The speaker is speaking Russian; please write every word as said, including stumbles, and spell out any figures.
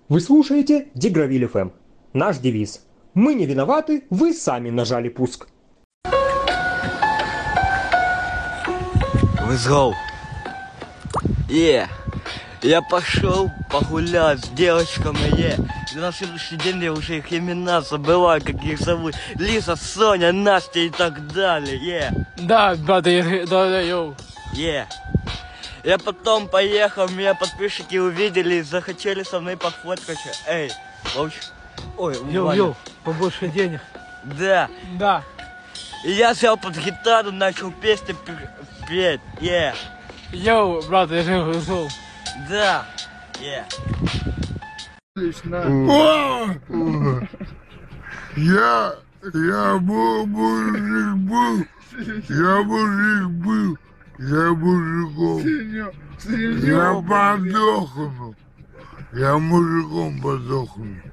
Вы слушаете Дигравиль эф эм. Наш девиз. Мы не виноваты, вы сами нажали пуск. Let's go. Yeah. Я пошел погулять с девочками, yeah. На следующий день я уже их имена забываю, как их зовут. Лиза, Соня, Настя и так далее, yeah. Да, да, да, да, да, йоу. Yeah. Я потом поехал, меня подписчики увидели и захотели со мной пофоткать. Эй, луч. Ой, Йоу, Ваня. йоу, побольше денег. Да. Да. И я взял под гитару, начал песни петь, yeah. Йоу, брат, я же ушел. Да, yeah. Я, я был мужик был, я мужик был, я мужиком, я подохну, я мужиком подохну.